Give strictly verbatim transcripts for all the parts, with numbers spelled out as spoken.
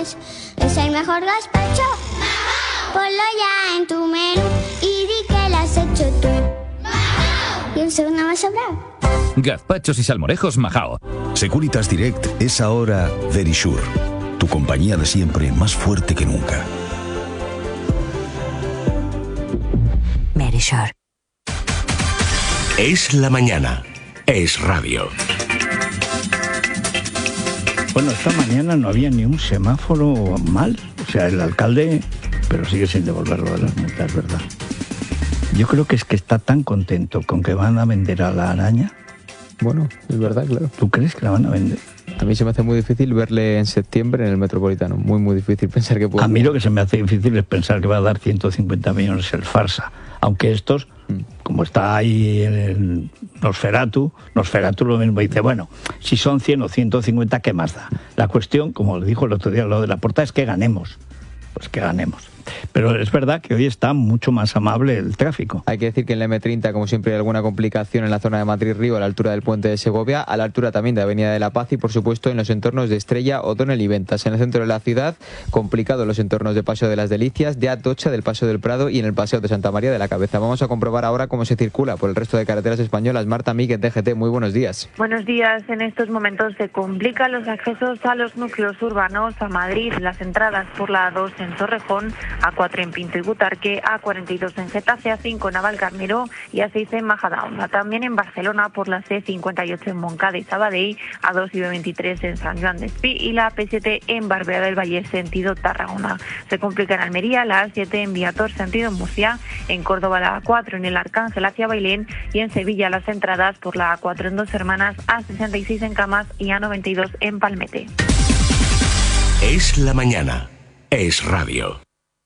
sabes, es el mejor gazpacho. Ponlo ya en tu menú y di que lo has hecho tú. Y un segundo más sobrado. Gazpachos y salmorejos Majao. Securitas Direct es ahora Verisure, tu compañía de siempre más fuerte que nunca. Verisure. Es la mañana. Es radio. Bueno, esta mañana no había ni un semáforo mal. O sea, el alcalde, pero sigue sin devolverlo de las multas, ¿verdad? Yo creo que es que está tan contento con que van a vender a la araña. Bueno, es verdad, claro. ¿Tú crees que la van a vender? A mí se me hace muy difícil verle en septiembre en el Metropolitano. Muy, muy difícil pensar que puede... A mí lo que se me hace difícil es pensar que va a dar ciento cincuenta millones el farsa. Aunque estos, mm. como está ahí en el Nosferatu, Nosferatu lo mismo dice, bueno, si son cien o ciento cincuenta, ¿qué más da? La cuestión, como le dijo el otro día lo de la Porta, es que ganemos. Pues que ganemos. Pero es verdad que hoy está mucho más amable el tráfico. Hay que decir que en la eme treinta, como siempre, hay alguna complicación en la zona de Madrid-Río, a la altura del puente de Segovia, a la altura también de Avenida de la Paz y, por supuesto, en los entornos de Estrella, O'Donnell y Ventas. En el centro de la ciudad, complicado los entornos de Paseo de las Delicias, de Atocha, del Paseo del Prado y en el Paseo de Santa María de la Cabeza. Vamos a comprobar ahora cómo se circula por el resto de carreteras españolas. Marta Míguez, D G T, muy buenos días. Buenos días. En estos momentos se complican los accesos a los núcleos urbanos, a Madrid, las entradas por la A dos en Torrejón, A cuatro en Pinto y Butarque, A cuarenta y dos en Getafe, A cinco en Navalcarnero y A seis en Majadahonda. También en Barcelona por la C cincuenta y ocho en Montcada y Sabadell, A dos y B veintitrés en San Joan d'Espí y la A P siete en Barberá del Vallès sentido Tarragona. Se complica en Almería, la A siete en Viator sentido Murcia, en Córdoba la A cuatro en el Arcángel hacia Bailén y en Sevilla las entradas por la A cuatro en Dos Hermanas, A sesenta y seis en Camas y A noventa y dos en Palmete. Es la mañana. Es radio.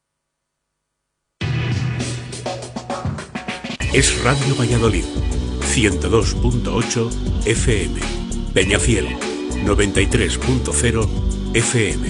Es Radio Valladolid, ciento dos punto ocho F M, Peñafiel, noventa y tres punto cero F M.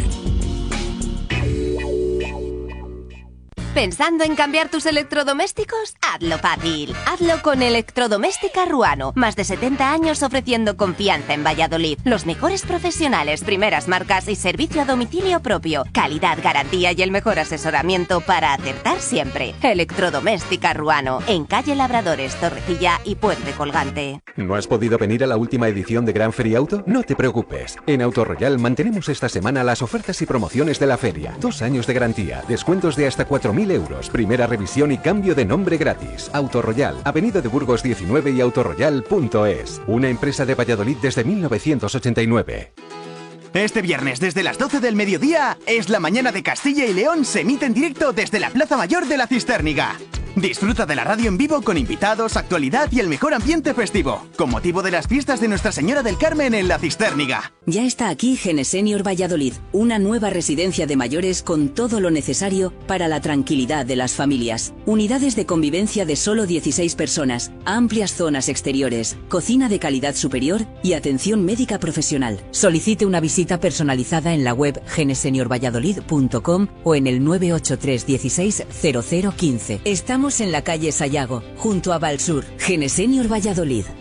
¿Pensando en cambiar tus electrodomésticos? Hazlo fácil. Hazlo con Electrodoméstica Ruano. Más de setenta años ofreciendo confianza en Valladolid. Los mejores profesionales, primeras marcas y servicio a domicilio propio. Calidad, garantía y el mejor asesoramiento para acertar siempre. Electrodoméstica Ruano. En calle Labradores, Torrecilla y Puente Colgante. ¿No has podido venir a la última edición de Gran Feria Auto? No te preocupes. En Auto Royal mantenemos esta semana las ofertas y promociones de la feria. Dos años de garantía, descuentos de hasta cuatro mil euros, primera revisión y cambio de nombre gratis. Auto Royal, Avenida de Burgos diecinueve y autoroyal punto es. Una empresa de Valladolid desde mil novecientos ochenta y nueve. Este viernes desde las doce del mediodía es la mañana de Castilla y León, se emite en directo desde la Plaza Mayor de la Cisterniga. Disfruta de la radio en vivo con invitados, actualidad y el mejor ambiente festivo, con motivo de las fiestas de Nuestra Señora del Carmen en la Cisterniga. Ya está aquí Genesenior Valladolid, una nueva residencia de mayores con todo lo necesario para la tranquilidad de las familias. Unidades de convivencia de solo dieciséis personas, amplias zonas exteriores, cocina de calidad superior y atención médica profesional. Solicite una visita personalizada en la web genesenior valladolid punto com o en el nueve ocho tres dieciséis cero cero quince. Estamos en la calle Sayago, junto a Valsur. Genesenior Valladolid.